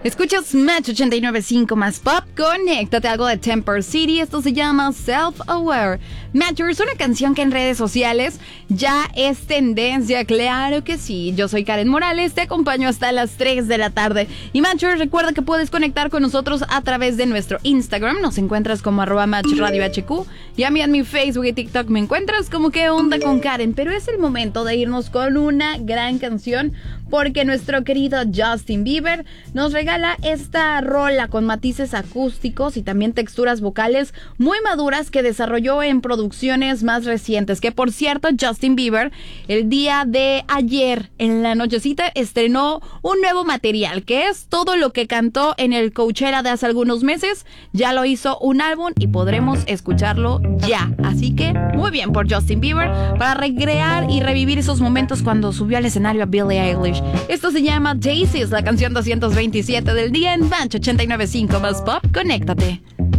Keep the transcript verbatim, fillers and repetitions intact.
Escuchas Match ochenta y nueve punto cinco más Pop. Conéctate, algo de Temper City. Esto se llama Self-Aware. Matcher es una canción que en redes sociales ya es tendencia. Claro que sí. Yo soy Karen Morales. Te acompaño hasta las tres de la tarde. Y Matcher, recuerda que puedes conectar con nosotros a través de nuestro Instagram. Nos encuentras como arroba Match Radio H Q. Y a mí en mi Facebook y TikTok me encuentras como qué onda con Karen. Pero es el momento de irnos con una gran canción, porque nuestro querido Justin Bieber nos regala esta rola con matices acústicos y también texturas vocales muy maduras que desarrolló en producciones más recientes. Que por cierto, Justin Bieber el día de ayer en la nochecita estrenó un nuevo material, que es todo lo que cantó en el Coachella de hace algunos meses. Ya lo hizo un álbum y podremos escucharlo ya. Así que muy bien por Justin Bieber para recrear y revivir esos momentos cuando subió al escenario a Billie Eilish. Esto se llama Daisies, la canción doscientos veintisiete del día en Match ochenta y nueve punto cinco más Pop. Conéctate.